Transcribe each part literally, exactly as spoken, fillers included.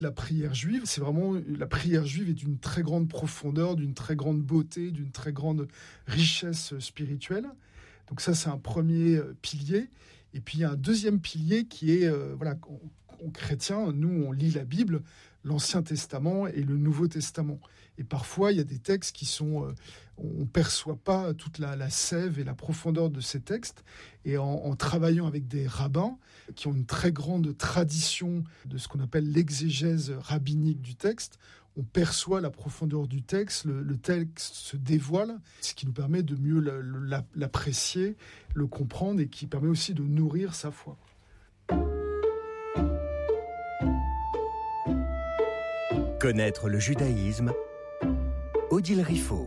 La prière juive, c'est vraiment la prière juive est d'une très grande profondeur, d'une très grande beauté, d'une très grande richesse spirituelle. Donc ça, c'est un premier pilier. Et puis il y a un deuxième pilier qui est, euh, voilà, en chrétien, nous on lit la Bible, l'Ancien Testament et le Nouveau Testament. Et parfois il y a des textes qui sont, euh, on perçoit pas toute la, la sève et la profondeur de ces textes. Et en, en travaillant avec des rabbins qui ont une très grande tradition de ce qu'on appelle l'exégèse rabbinique du texte, on perçoit la profondeur du texte, le, le texte se dévoile, ce qui nous permet de mieux la, la, l'apprécier, le comprendre et qui permet aussi de nourrir sa foi. Connaître le judaïsme, Odile Riffaut.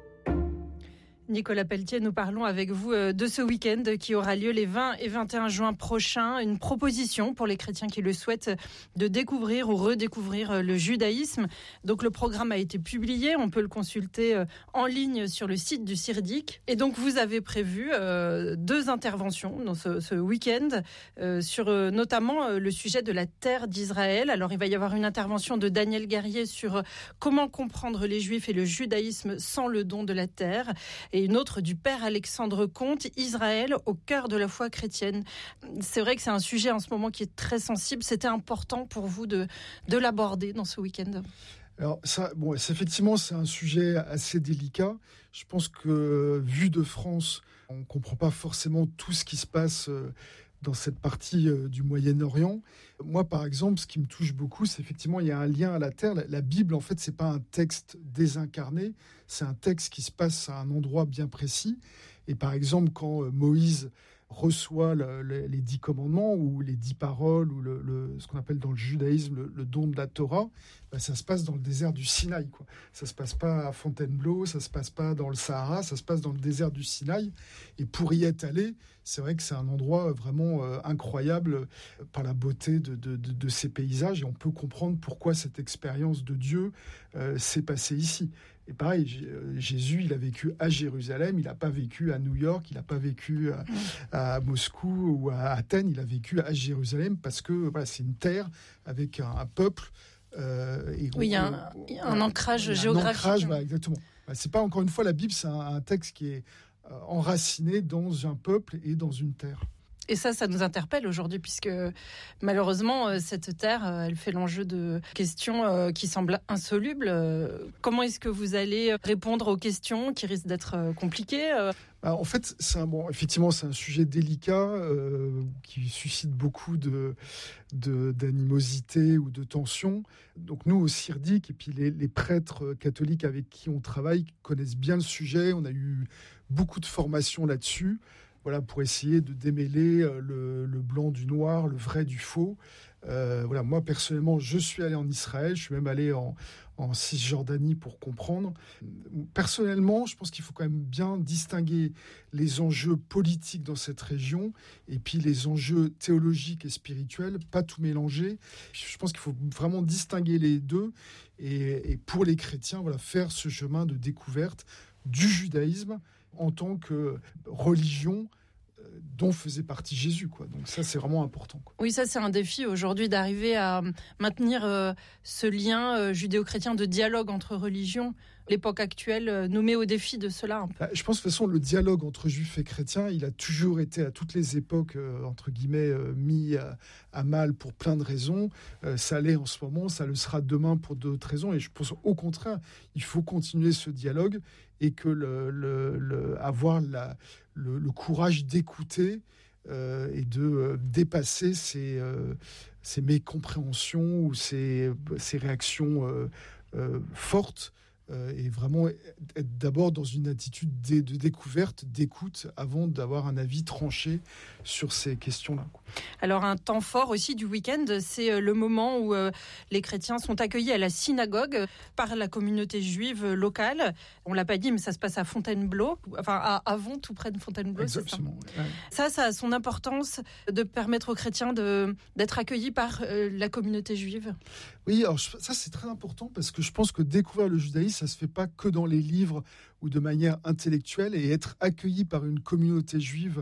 Nicolas Pelletier, nous parlons avec vous de ce week-end qui aura lieu les vingt et vingt et un juin prochains. Une proposition pour les chrétiens qui le souhaitent de découvrir ou redécouvrir le judaïsme. Donc le programme a été publié, on peut le consulter en ligne sur le site du CIRDIC. Et donc vous avez prévu euh, deux interventions dans ce, ce week-end euh, sur euh, notamment euh, le sujet de la terre d'Israël. Alors il va y avoir une intervention de Daniel Guerrier sur comment comprendre les Juifs et le judaïsme sans le don de la terre. Et une autre du père Alexandre Comte, Israël au cœur de la foi chrétienne. C'est vrai que c'est un sujet en ce moment qui est très sensible. C'était important pour vous de, de l'aborder dans ce week-end ? Alors ça, bon, c'est, effectivement, c'est un sujet assez délicat. Je pense que, vu de France, on ne comprend pas forcément tout ce qui se passe dans cette partie du Moyen-Orient. Moi, par exemple, ce qui me touche beaucoup, c'est effectivement, il y a un lien à la terre. La Bible, en fait, c'est pas un texte désincarné, c'est un texte qui se passe à un endroit bien précis. Et par exemple, quand Moïse reçoit le, le, les dix commandements ou les dix paroles ou le, le, ce qu'on appelle dans le judaïsme le, le don de la Torah, ben ça se passe dans le désert du Sinaï, quoi. Ça se passe pas à Fontainebleau, ça se passe pas dans le Sahara, ça se passe dans le désert du Sinaï. Et pour y être allé, c'est vrai que c'est un endroit vraiment euh, incroyable euh, par la beauté de, de, de, de ces paysages. Et on peut comprendre pourquoi cette expérience de Dieu euh, s'est passée ici. Et pareil, Jésus, il a vécu à Jérusalem, il n'a pas vécu à New York, il n'a pas vécu à, à Moscou ou à Athènes, il a vécu à Jérusalem parce que voilà, c'est une terre avec un, un peuple. Euh, et oui, il y a un, euh, un ancrage géographique. Un ancrage, voilà, exactement. C'est pas, encore une fois, la Bible, c'est un, un texte qui est euh, enraciné dans un peuple et dans une terre. Et ça, ça nous interpelle aujourd'hui, puisque malheureusement, cette terre, elle fait l'enjeu de questions qui semblent insolubles. Comment est-ce que vous allez répondre aux questions qui risquent d'être compliquées ? En fait, c'est un, bon, effectivement, c'est un sujet délicat euh, qui suscite beaucoup de, de, d'animosité ou de tension. Donc nous, au CIRDIC, et puis les, les prêtres catholiques avec qui on travaille connaissent bien le sujet. On a eu beaucoup de formations là-dessus. Voilà, pour essayer de démêler le, le blanc du noir, le vrai du faux. Euh, voilà, moi, personnellement, je suis allé en Israël, je suis même allé en, en Cisjordanie pour comprendre. Personnellement, je pense qu'il faut quand même bien distinguer les enjeux politiques dans cette région et puis les enjeux théologiques et spirituels, pas tout mélanger. Je pense qu'il faut vraiment distinguer les deux et, et pour les chrétiens, voilà, faire ce chemin de découverte du judaïsme en tant que religion dont faisait partie Jésus, quoi. Donc ça, c'est vraiment important, quoi. Oui, ça, c'est un défi aujourd'hui d'arriver à maintenir euh, ce lien euh, judéo-chrétien de dialogue entre religions. L'époque actuelle euh, nous met au défi de cela. Un peu. Je pense de toute façon, le dialogue entre juifs et chrétiens, il a toujours été à toutes les époques, euh, entre guillemets, euh, mis à, à mal pour plein de raisons. Euh, ça l'est en ce moment, ça le sera demain pour d'autres raisons. Et je pense au contraire, il faut continuer ce dialogue et que le, le, le, avoir la, le, le courage d'écouter euh, et de euh, dépasser ces, euh, ces mécompréhensions ou ces, ces réactions euh, euh, fortes. Euh, et vraiment être d'abord dans une attitude de, de découverte, d'écoute, avant d'avoir un avis tranché sur ces questions-là. Alors un temps fort aussi du week-end, c'est le moment où euh, les chrétiens sont accueillis à la synagogue par la communauté juive locale. On l'a pas dit, mais ça se passe à Fontainebleau, enfin à Avon, tout près de Fontainebleau. Exactement. C'est ça. Ouais. ça, ça a son importance de permettre aux chrétiens de, d'être accueillis par euh, la communauté juive. Oui, alors ça c'est très important parce que je pense que découvrir le judaïsme, ça se fait pas que dans les livres ou de manière intellectuelle, et être accueilli par une communauté juive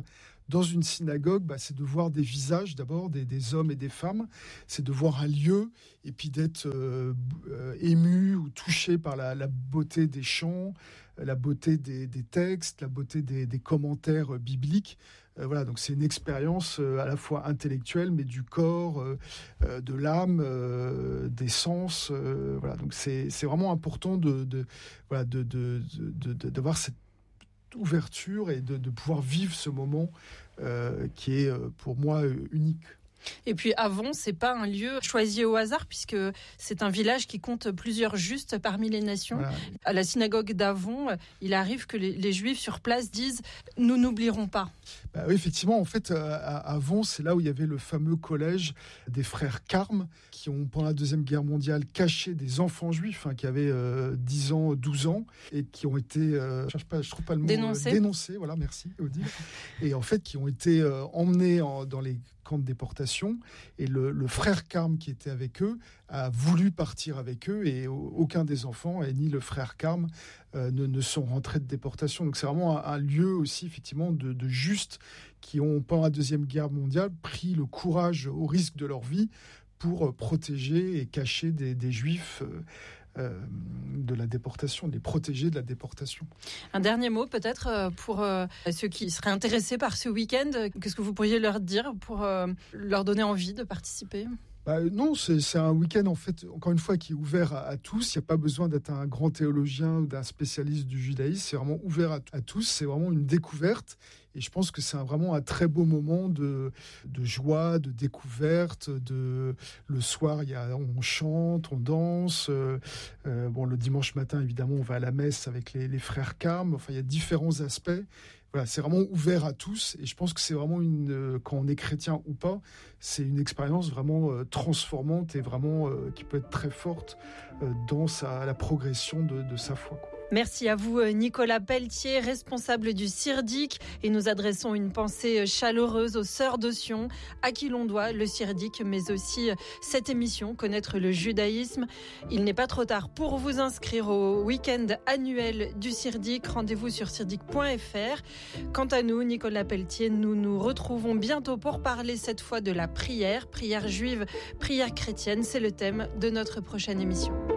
dans une synagogue, bah, c'est de voir des visages d'abord, des, des hommes et des femmes, c'est de voir un lieu et puis d'être euh, euh, ému ou touché par la, la beauté des chants, la beauté des, des textes, la beauté des, des commentaires bibliques. Euh, voilà, donc c'est une expérience euh, à la fois intellectuelle, mais du corps, euh, euh, de l'âme, euh, des sens. Euh, voilà, donc c'est, c'est vraiment important de, de, voilà, de, de, de, de, d'avoir cette ouverture et de, de pouvoir vivre ce moment euh, qui est euh, pour moi euh, unique. Et puis Avon, c'est pas un lieu choisi au hasard puisque c'est un village qui compte plusieurs justes parmi les nations. Voilà. À la synagogue d'Avon, il arrive que les, les Juifs sur place disent « nous n'oublierons pas ». Bah oui, effectivement, en fait, à Avon, c'est là où il y avait le fameux collège des frères Carmes qui ont, pendant la Deuxième Guerre mondiale, caché des enfants juifs hein, qui avaient euh, dix ans, douze ans et qui ont été, euh, je cherche pas, je trouve pas le mot, dénoncés. Euh, dénoncés, voilà, merci Odile, et en fait qui ont été euh, emmenés en, dans les camps de déportation et le, le frère Carme qui était avec eux a voulu partir avec eux et aucun des enfants et ni le frère Carme euh, ne, ne sont rentrés de déportation. Donc c'est vraiment un, un lieu aussi effectivement de, de justes qui ont pendant la Deuxième Guerre mondiale pris le courage au risque de leur vie pour protéger et cacher des, des juifs euh, Euh, de la déportation, de les protéger de la déportation. Un dernier mot peut-être pour euh, ceux qui seraient intéressés par ce week-end. Qu'est-ce que vous pourriez leur dire pour euh, leur donner envie de participer ? Bah, non, c'est, c'est un week-end, en fait, encore une fois, qui est ouvert à, à tous. Il n'y a pas besoin d'être un grand théologien ou d'un spécialiste du judaïsme. C'est vraiment ouvert à, à tous. C'est vraiment une découverte. Et je pense que c'est un, vraiment un très beau moment de, de joie, de découverte. De, le soir, il y a, on chante, on danse. Euh, euh, bon, le dimanche matin, évidemment, on va à la messe avec les, les frères Carmes. Enfin, il y a différents aspects. Voilà, c'est vraiment ouvert à tous et je pense que c'est vraiment une, euh, quand on est chrétien ou pas, c'est une expérience vraiment euh, transformante et vraiment euh, qui peut être très forte euh, dans sa, la progression de, de sa foi, quoi. Merci à vous Nicolas Pelletier, responsable du Sirdic, et nous adressons une pensée chaleureuse aux sœurs de Sion, à qui l'on doit le Sirdic, mais aussi cette émission, Connaître le judaïsme. Il n'est pas trop tard pour vous inscrire au week-end annuel du Sirdic. Rendez-vous sur sirdic point f r. Quant à nous, Nicolas Pelletier, nous nous retrouvons bientôt pour parler cette fois de la prière, prière juive, prière chrétienne. C'est le thème de notre prochaine émission.